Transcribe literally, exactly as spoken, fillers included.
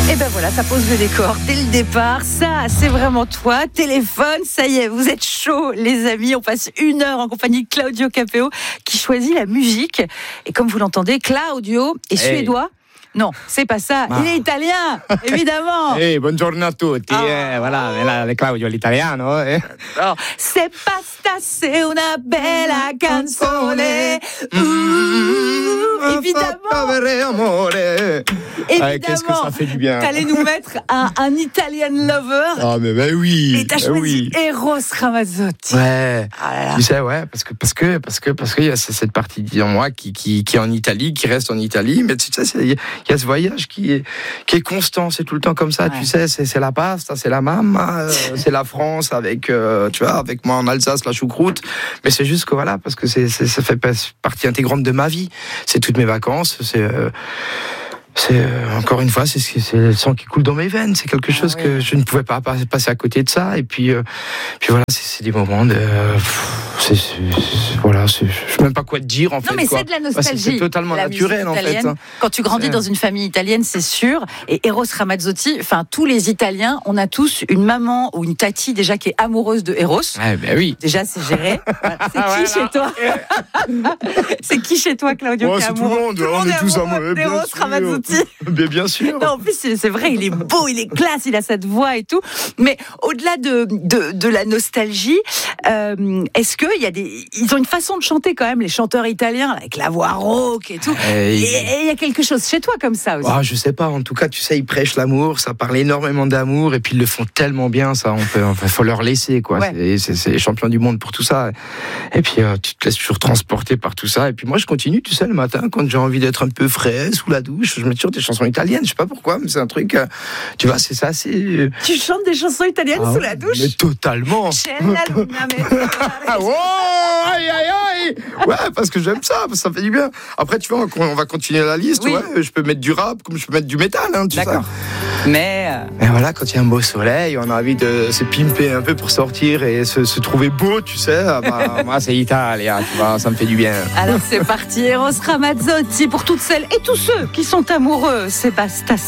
Et ben voilà, ça pose le décor dès le départ. Ça, c'est vraiment toi. Téléphone, ça y est, vous êtes chaud, les amis. On passe une heure en compagnie de Claudio Capéo qui choisit la musique. Et comme vous l'entendez, Claudio est hey. suédois. Non, c'est pas ça. Ah. Il est italien, évidemment. Hey, buongiorno a tutti. Ah. Eh, voilà, là, Claudio l'italiano. Eh. Oh. Se basta, c'est una bella canzone. Mmh, évidemment. Évidemment. Ah, qu'est-ce que ça fait du bien. T'allais nous mettre un, un Italian lover. Ah, mais ben oui. Et t'as choisi oui. Eros Ramazzotti. Ouais. Ah là là. Tu sais, ouais, parce que, parce que, parce que, parce qu'il y a cette partie en moi qui, qui, qui est en Italie, qui reste en Italie. Mais tu sais, c'est, il y a ce voyage qui est, qui est constant. C'est tout le temps comme ça. Ouais. Tu sais, c'est, c'est la pasta, c'est la mamma, euh, c'est la France avec, euh, tu vois, avec moi en Alsace, la choucroute. Mais c'est juste que voilà, parce que c'est, c'est, ça fait partie intégrante de ma vie. C'est toutes mes vacances. C'est, euh, C'est euh, encore une fois, c'est, c'est le sang qui coule dans mes veines. C'est quelque chose ah, oui. que je ne pouvais pas passer à côté de ça. Et puis, euh, puis voilà, c'est, c'est des moments de, euh, c'est, c'est, c'est, voilà, c'est, je sais même pas quoi te dire en non, fait. Non, mais quoi. c'est de la nostalgie. Bah, c'est, c'est totalement la naturel en fait. Hein. Quand tu grandis c'est... dans une famille italienne, c'est sûr. Et Eros Ramazzotti, enfin tous les Italiens, on a tous une maman ou une tati déjà qui est amoureuse de Eros. Ouais, ben oui. Déjà, c'est géré. Voilà. C'est qui voilà. chez toi C'est qui chez toi, Claudio oh, qui est c'est amoureux tout le monde. Tout le on monde est, est tous amoureux d'Eros Ramazzotti. Mais bien sûr. Non, en plus, c'est, c'est vrai, il est beau, il est classe, il a cette voix et tout. Mais au-delà de, de, de la nostalgie, euh, est-ce qu'il y a des. Ils ont une façon de chanter quand même, les chanteurs italiens, avec la voix rauque et tout. Et il y a quelque chose chez toi comme ça aussi. Oh, je sais pas, en tout cas, tu sais, ils prêchent l'amour, ça parle énormément d'amour, et puis ils le font tellement bien, ça, on peut, enfin, faut leur laisser, quoi. Ouais. C'est, c'est, c'est les champions du monde pour tout ça. Et puis, euh, tu te laisses toujours transporter par tout ça. Et puis moi, je continue, tu sais, le matin, quand j'ai envie d'être un peu frais, sous la douche, je mets toujours des chansons italiennes, je sais pas pourquoi, mais c'est un truc, euh, tu vois, c'est ça, c'est... Tu chantes des chansons italiennes ah, sous la douche? Mais totalement. Oh, aïe, aïe, aïe. Ouais, parce que j'aime ça, parce que ça fait du bien. Après, tu vois, on va continuer la liste, oui. Ouais, je peux mettre du rap, comme je peux mettre du métal, hein, tu D'accord. sais. Mais... Euh... Et voilà, quand il y a un beau soleil, on a envie de se pimper un peu pour sortir et se, se trouver beau, tu sais. Bah, moi, c'est italien, tu vois, ça me fait du bien. Alors, c'est parti, Eros Ramazzotti, pour toutes celles et tous ceux qui sont amoureux, c'est basta.